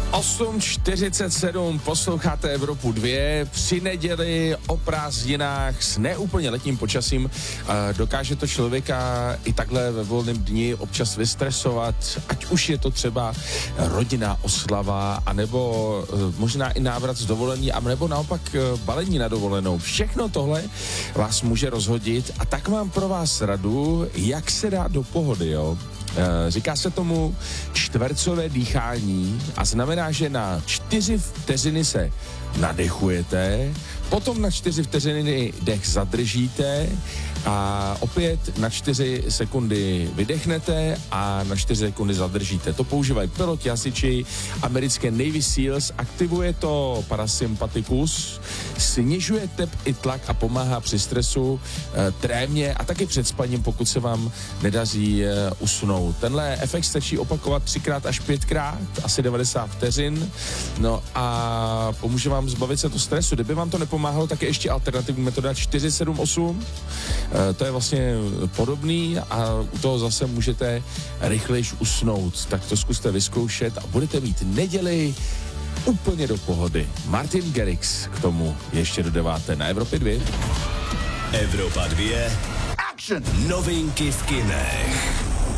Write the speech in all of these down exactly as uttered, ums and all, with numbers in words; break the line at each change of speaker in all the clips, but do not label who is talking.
osm čtyřicet sedm, posloucháte Evropu dva, při neděli o prázdninách s neúplně letním počasím. Dokáže to člověka i takhle ve volném dni občas vystresovat, ať už je to třeba rodinná oslava, anebo možná i návrat z dovolení, a nebo naopak balení na dovolenou. Všechno tohle vás může rozhodit, a tak mám pro vás radu, jak se dá do pohody, jo. Říká se tomu čtvercové dýchání a znamená, že na čtyři vteřiny se nadechujete, potom na čtyři vteřiny dech zadržíte a opět na čtyři sekundy vydechnete a na čtyři sekundy zadržíte. To používají piloti, hasiči, americké Navy Seals. Aktivuje to parasympatikus, snižuje tep i tlak a pomáhá při stresu, e, trémě a taky před spaním, pokud se vám nedaří e, usnout. Tenhle efekt stačí opakovat třikrát až pětkrát, asi devadesát vteřin, no a pomůže vám zbavit se to stresu. Kdyby vám to nepomáhalo, tak je ještě alternativní metoda čtyři sedm osm. E, to je vlastně podobný a u toho zase můžete rychlejš usnout. Tak to zkuste vyzkoušet a budete mít neděli úplně do pohody. Martin Garrix k tomu ještě dodáváte na Evropě dva.
Evropa dva. Action! Novinky v kinech.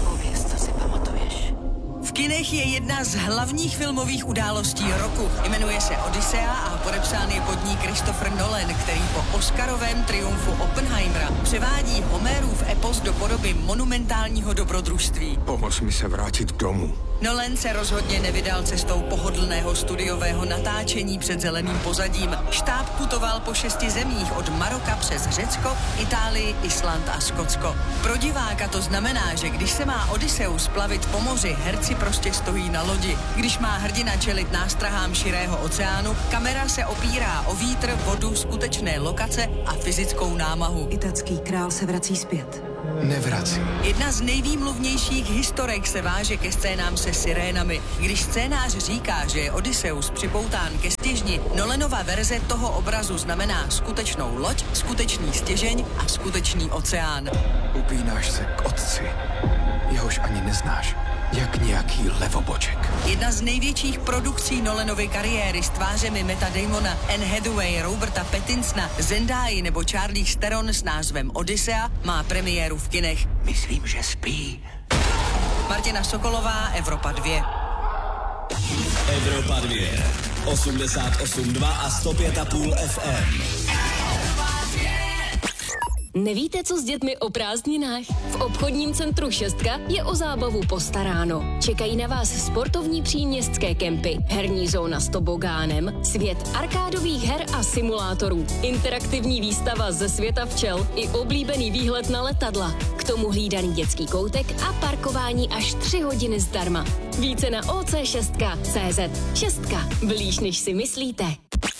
V kinech je jedna z hlavních filmových událostí roku. Jmenuje se Odyssea a podepsán je pod ní Christopher Nolan, který po oscarovém triumfu Oppenheimera převádí Homérův epos do podoby monumentálního dobrodružství.
Pomoz mi se vrátit domů.
Nolan se rozhodně nevydal cestou pohodlného studiového natáčení před zeleným pozadím. Štáb putoval po šesti zemích od Maroka přes Řecko, Itálii, Island a Skotsko. Pro diváka to znamená, že když se má Odysseus plavit po moři, herci prostě stojí na lodi. Když má hrdina čelit nástrahám širého oceánu, kamera se opírá o vítr, vodu, skutečné lokace a fyzickou námahu.
Italský král se vrací zpět.
Nevrací.
Jedna z nejvýmluvnějších historek se váže ke scénám se sirénami. Když scénář říká, že je Odysseus připoután ke stěžni, Nolanova verze toho obrazu znamená skutečnou loď, skutečný stěžeň a skutečný oceán.
Upínáš se k otci, jehož ani neznáš, jak nějaký levoboček.
Jedna z největších produkcí Nolanovy kariéry s tvářemi Matta Damona, Anne Hathaway, Roberta Pattinsona, Zendaya nebo Charlize Theron s názvem Odyssea má premiéru v kinech.
Myslím, že spí.
Martina Sokolová, Evropa dva.
Evropa dva. osmdesát osm dva a sto pět a půl F M.
Nevíte, co s dětmi o prázdninách? V obchodním centru Šestka je o zábavu postaráno. Čekají na vás sportovní příměstské kempy, herní zóna s tobogánem, svět arkádových her a simulátorů, interaktivní výstava ze světa včel i oblíbený výhled na letadla. K tomu hlídaný dětský koutek a parkování až tři hodiny zdarma. Více na o c šest tečka cé zet. Šestka. Blíž, než si myslíte.